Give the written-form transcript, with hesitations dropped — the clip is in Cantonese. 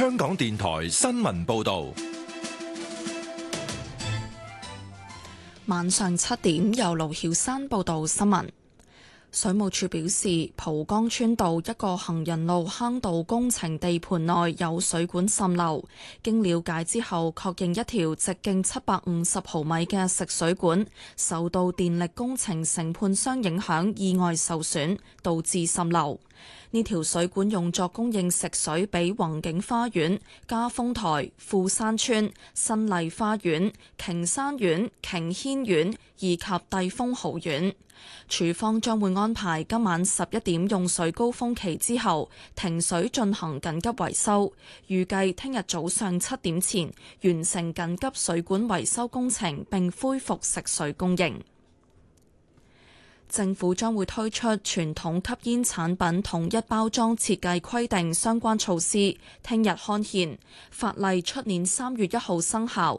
香港電台新聞報道。 晚上7點，由盧曉山報道新聞。水務署表示，蒲崗村道一個行人路坑道工程地盤內有水管滲漏，經了解之後，確認一條直徑750毫米嘅食水管受到電力工程承判商影響，意外受損，導致滲漏。呢條水管用作供應食水俾宏景花園、嘉豐台、富山村、新麗花園、瓊山苑、瓊軒苑以及帝豐豪苑。署方將會安排今晚11點用水高峰期之後停水進行緊急維修，預計聽日早上7點前完成緊急水管維修工程並恢復食水供應。政府將會推出傳統吸煙產品統一包裝設計規定相關措施，聽日刊憲，法例出年3月1號生效，